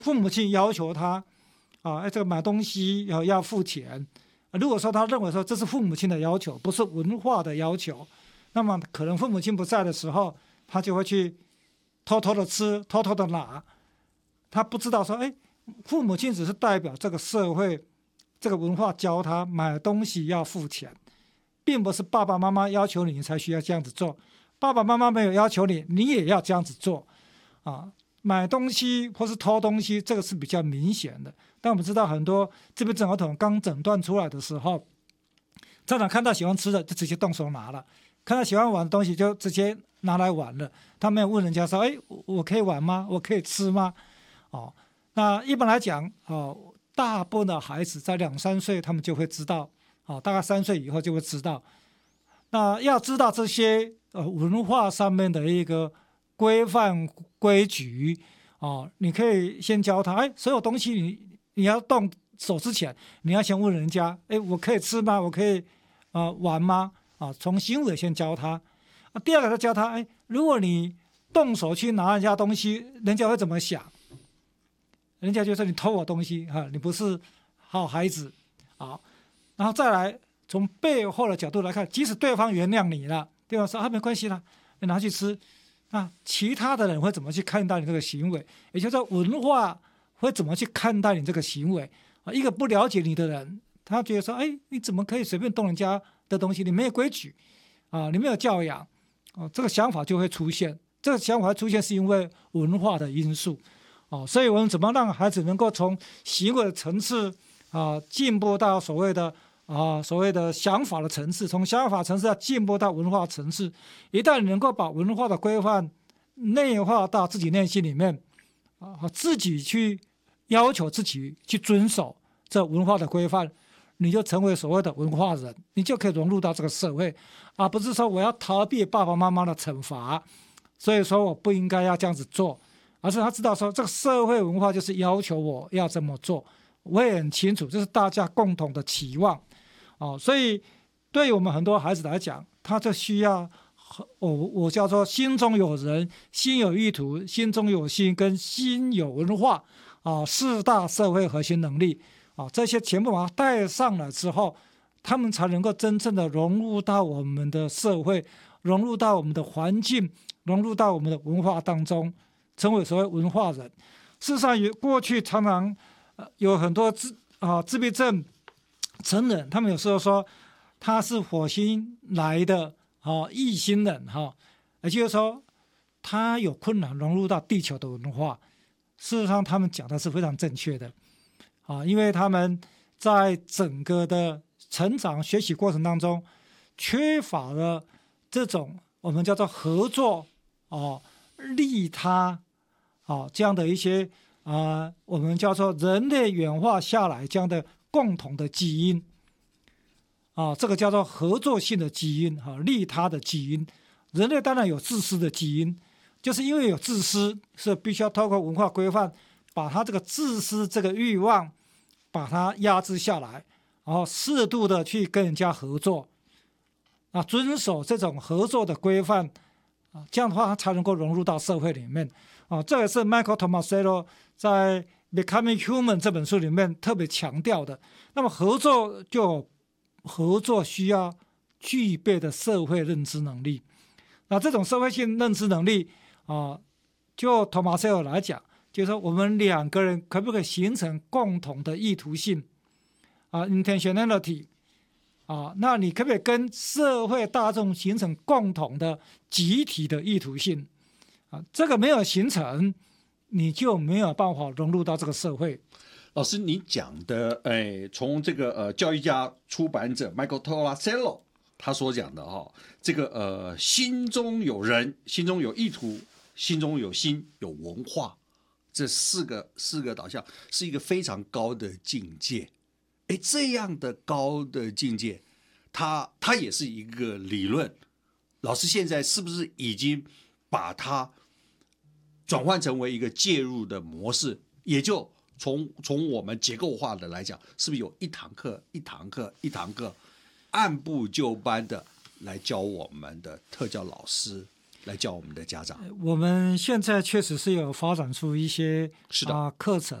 父母亲要求他这个买东西要付钱，如果说他认为说这是父母亲的要求，不是文化的要求，那么可能父母亲不在的时候，他就会去偷偷的吃，偷偷的拿。他不知道说，父母亲只是代表这个社会这个文化教他买东西要付钱，并不是爸爸妈妈要求你才需要这样子做，爸爸妈妈没有要求你，你也要这样子做买东西或是偷东西，这个是比较明显的。但我们知道很多自闭症儿童刚诊断出来的时候，家长看到喜欢吃的就直接动手拿了，看到喜欢玩的东西就直接拿来玩了，他没有问人家说，我可以玩吗？我可以吃吗？那一般来讲大部分的孩子在2-3岁他们就会知道大概3岁以后就会知道。那要知道这些文化上面的一个规范规矩你可以先教他所有东西你要动手之前，你要先问人家我可以吃吗？我可以玩吗？从行为先教他第二个教他如果你动手去拿人家东西，人家会怎么想？人家就说你偷我东西你不是好孩子然后再来从背后的角度来看，即使对方原谅你了，对方说没关系啦，你拿去吃，那其他的人会怎么去看待你这个行为？也就是说文化会怎么去看待你这个行为一个不了解你的人，他觉得说你怎么可以随便动人家的东西？你没有规矩你没有教养这个想法就会出现。这个想法会出现是因为文化的因素所以我们怎么让孩子能够从行为的层次进步到所谓的想法的层次，从想法层次要进步到文化层次。一旦能够把文化的规范内化到自己内心里面自己去要求自己去遵守这文化的规范，你就成为所谓的文化人，你就可以融入到这个社会不是说我要逃避爸爸妈妈的惩罚，所以说我不应该要这样子做，而是他知道说这个社会文化就是要求我要这么做，我也很清楚这是大家共同的期望所以对于我们很多孩子来讲，他就需要我叫做心中有人，心有意图，心中有心跟心有文化4大社会核心能力这些全部把它带上来之后，他们才能够真正的融入到我们的社会，融入到我们的环境，融入到我们的文化当中，成为所谓文化人。事实上过去常常有很多自闭症成人，他们有时候说他是火星来的异星人也就是说他有困难融入到地球的文化。事实上他们讲的是非常正确的因为他们在整个的成长学习过程当中缺乏了这种我们叫做合作利他这样的一些我们叫做人类演化下来这样的共同的基因这个叫做合作性的基因利他的基因。人类当然有自私的基因，就是因为有自私，是必须要透过文化规范把他这个自私这个欲望把它压制下来，然后适度的去跟人家合作遵守这种合作的规范这样的话他才能够融入到社会里面这也是 Michael Tomasello 在 Becoming Human 这本书里面特别强调的。那么合作需要具备的社会认知能力，那这种社会性认知能力就 Tomasello 来讲，就是说我们2个人可不可以形成共同的意图性intentionality那你可不可以跟社会大众形成共同的集体的意图性这个没有形成，你就没有办法融入到这个社会。 老师，你讲的从这个教育家出版者 Michael Tomasello 他所讲的这个心中有人，心中有意图，心中有心，有文化，这四个导向是一个非常高的境界。这样的高的境界，它也是一个理论。老师现在是不是已经把它转换成为一个介入的模式？也就从我们结构化的来讲，是不是有一堂课按部就班的来教我们的特教老师？ 来教我们的家长？ 我们现在确实是有发展出一些是的课程